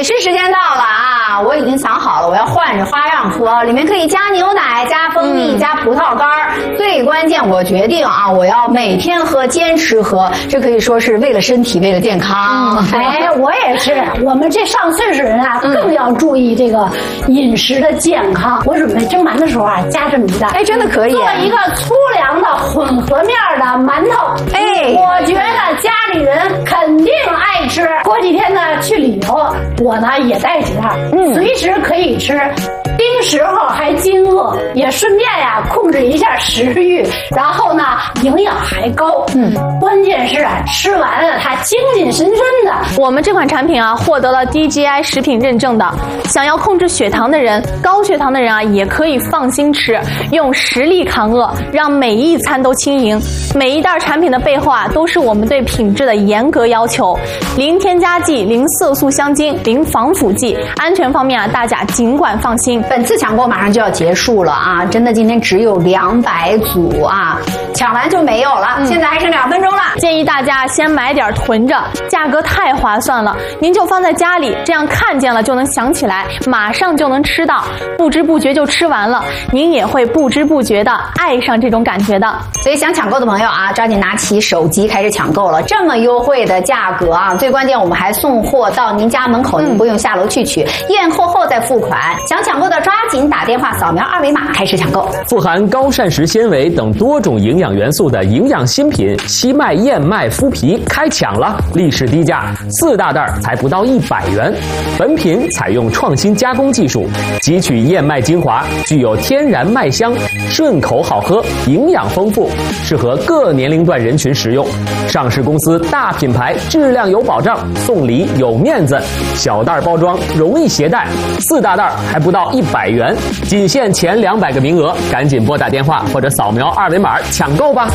美食时间到了啊！我已经想好了，我要换着花样喝，里面可以加牛奶、加蜂蜜、加葡萄干儿。最关键，我决定啊，我要每天喝，坚持喝，这可以说是为了身体，为了健康。 哎，我也是，我们这上岁数人啊，更要注意这个饮食的健康。我准备蒸馒的时候啊，加这么一袋， 哎，真的可以， 做一个粗粮的混合面的馒头。 哎， 我觉得家里人肯定爱吃。过几天呢去旅游，我呢也带几袋，随时可以吃。盯时候还惊饿，也顺便呀控制一下食欲，然后呢营养还高。关键是啊，吃完了它精精神神的。 我们这款产品啊获得了 DGI 食品认证的，想要控制血糖的人、高血糖的人啊也可以放心吃，用实力抗饿，让每一餐都轻盈。每一袋产品的背后啊都是我们对品质的严格要求，零添加剂、零色素香精、零防腐剂，安全方面啊大家尽管放心。 本次抢购马上就要结束了啊！真的，今天只有200组啊，抢完就没有了。现在还剩2分钟了， 建议大家先买点囤着，价格太划算了，您就放在家里，这样看见了就能想起来，马上就能吃到，不知不觉就吃完了，您也会不知不觉的爱上这种感觉的。 所以想抢购的朋友啊，抓紧拿起手机开始抢购了。这么优惠的价格啊，最关键我们还送货到您家门口，您不用下楼去取，验货后再付款。想抢购的抓紧打电话扫描2维码开始抢购。 富含高膳食纤维等多种营养元素的营养新品西麦燕麦麸皮开抢了，历史低价，4大袋才不到100元。本品采用创新加工技术，汲取燕麦精华，具有天然麦香，顺口好喝，营养丰富，适合各年龄段人群食用。上市公司大品牌，质量有保障，送礼有面子，小袋包装容易携带，4大袋还不到100元，仅限前200个名额，赶紧拨打电话或者扫描2维码抢购吧。